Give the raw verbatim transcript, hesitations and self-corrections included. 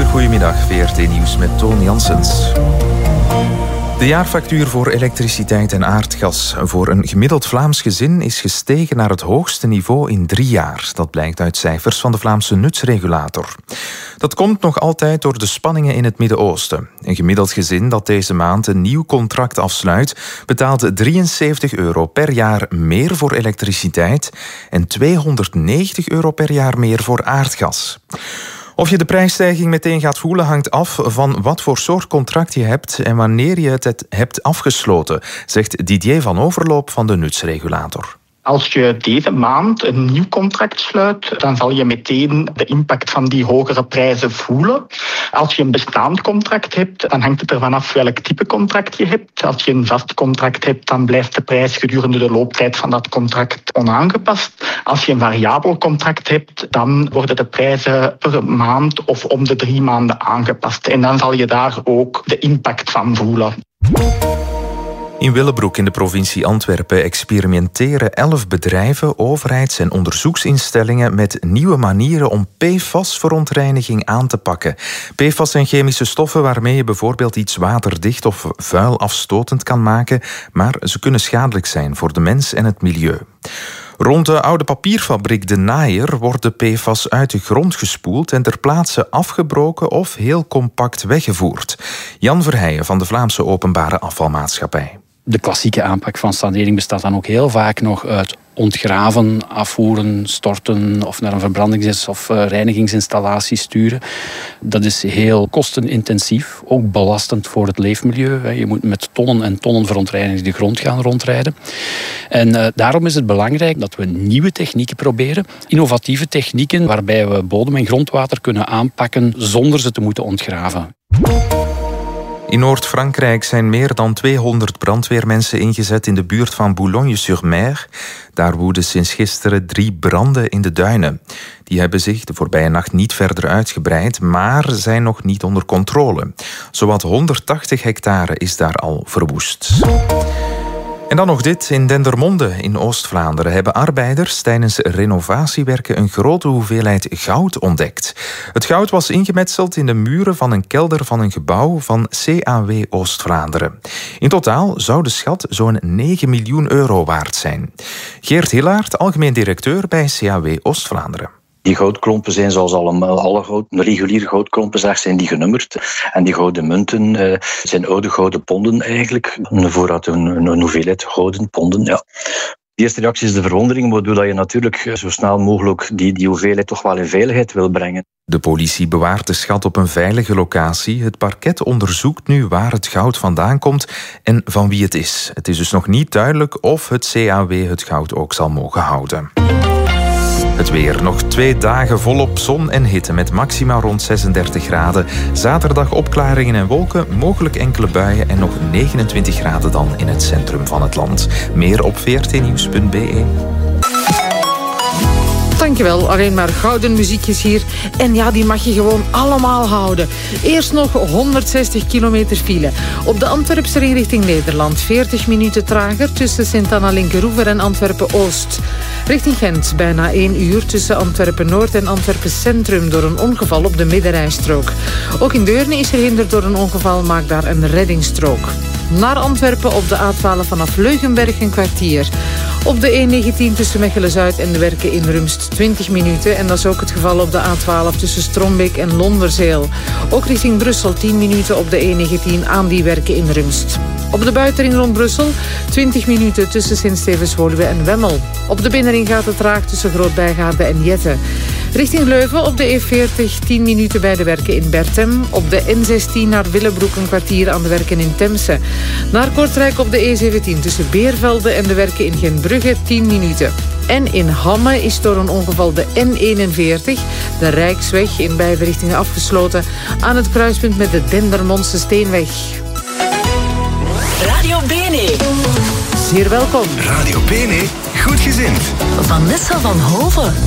Goedemiddag, V R T Nieuws met Toon Janssens. De jaarfactuur voor elektriciteit en aardgas voor een gemiddeld Vlaams gezin is gestegen naar het hoogste niveau in drie jaar. Dat blijkt uit cijfers van de Vlaamse nutsregulator. Dat komt nog altijd door de spanningen in het Midden-Oosten. Een gemiddeld gezin dat deze maand een nieuw contract afsluit, betaalt drieënzeventig euro per jaar meer voor elektriciteit en tweehonderdnegentig euro per jaar meer voor aardgas. Of je de prijsstijging meteen gaat voelen hangt af van wat voor soort contract je hebt en wanneer je het hebt afgesloten, zegt Didier van Overloop van de nutsregulator. Als je deze maand een nieuw contract sluit, dan zal je meteen de impact van die hogere prijzen voelen. Als je een bestaand contract hebt, dan hangt het ervan af welk type contract je hebt. Als je een vast contract hebt, dan blijft de prijs gedurende de looptijd van dat contract onaangepast. Als je een variabel contract hebt, dan worden de prijzen per maand of om de drie maanden aangepast. En dan zal je daar ook de impact van voelen. In Willebroek in de provincie Antwerpen experimenteren elf bedrijven, overheids- en onderzoeksinstellingen met nieuwe manieren om P F A S-verontreiniging aan te pakken. P F A S zijn chemische stoffen waarmee je bijvoorbeeld iets waterdicht of vuil afstotend kan maken, maar ze kunnen schadelijk zijn voor de mens en het milieu. Rond de oude papierfabriek De Naaier wordt de P F A S uit de grond gespoeld en ter plaatse afgebroken of heel compact weggevoerd. Jan Verheijen van de Vlaamse Openbare Afvalmaatschappij. De klassieke aanpak van sanering bestaat dan ook heel vaak nog uit ontgraven, afvoeren, storten of naar een verbrandings- of reinigingsinstallatie sturen. Dat is heel kostenintensief, ook belastend voor het leefmilieu. Je moet met tonnen en tonnen verontreinigd de grond gaan rondrijden. En uh, daarom is het belangrijk dat we nieuwe technieken proberen. Innovatieve technieken waarbij we bodem- en grondwater kunnen aanpakken zonder ze te moeten ontgraven. In Noord-Frankrijk zijn meer dan tweehonderd brandweermensen ingezet in de buurt van Boulogne-sur-Mer. Daar woeden sinds gisteren drie branden in de duinen. Die hebben zich de voorbije nacht niet verder uitgebreid, maar zijn nog niet onder controle. Zowat honderdtachtig hectare is daar al verwoest. En dan nog dit. In Dendermonde in Oost-Vlaanderen hebben arbeiders tijdens renovatiewerken een grote hoeveelheid goud ontdekt. Het goud was ingemetseld in de muren van een kelder van een gebouw van C A W Oost-Vlaanderen. In totaal zou de schat zo'n negen miljoen euro waard zijn. Geert Hillaert, algemeen directeur bij C A W Oost-Vlaanderen. Die goudklompen zijn zoals allemaal, alle goud, reguliere goudklompen zijn die genummerd. En die gouden munten uh, zijn oude gouden ponden eigenlijk. Een voorraad, een, een hoeveelheid gouden ponden, ja. De eerste reactie is de verwondering, waardoor je natuurlijk zo snel mogelijk die, die hoeveelheid toch wel in veiligheid wil brengen. De politie bewaart de schat op een veilige locatie. Het parket onderzoekt nu waar het goud vandaan komt en van wie het is. Het is dus nog niet duidelijk of het C A W het goud ook zal mogen houden. Het weer. Nog twee dagen volop zon en hitte met maxima rond zesendertig graden. Zaterdag opklaringen en wolken, mogelijk enkele buien en nog negenentwintig graden dan in het centrum van het land. Meer op v r t nieuws punt b e. Dankjewel, alleen maar gouden muziekjes hier. En ja, die mag je gewoon allemaal houden. Eerst nog honderdzestig kilometer file. Op de Antwerpse ring richting Nederland. veertig minuten trager tussen Sint-Anna-Linkeroever en Antwerpen-Oost. Richting Gent bijna één uur tussen Antwerpen-Noord en Antwerpen-Centrum door een ongeval op de middenrijstrook. Ook in Deurne is er hinder door een ongeval, maakt daar een reddingsstrook. Naar Antwerpen op de A twaalf vanaf Leugenberg een kwartier. Op de E negentien tussen Mechelen-Zuid en de Werken in Rumst twintig minuten. En dat is ook het geval op de A twaalf tussen Strombeek en Londerzeel. Ook richting Brussel tien minuten op de E negentien aan die Werken in Rumst. Op de buitenring rond Brussel twintig minuten tussen Sint-Stevens-Woluwe en Wemmel. Op de binnenring gaat het traag tussen Groot-Bijgaarde en Jette. Richting Leuven op de E veertig tien minuten bij de Werken in Bertem. Op de N zestien naar Willebroek een kwartier aan de Werken in Temse. Naar Kortrijk op de E zeventien tussen Beervelde en de Werken in Gentbrugge tien minuten. En in Hamme is door een ongeval de N eenenveertig, de Rijksweg, in beide richtingen afgesloten aan het kruispunt met de Dendermondse Steenweg. Radio Bene. Zeer welkom. Radio Bene, goed gezind. Vanessa van Hoven.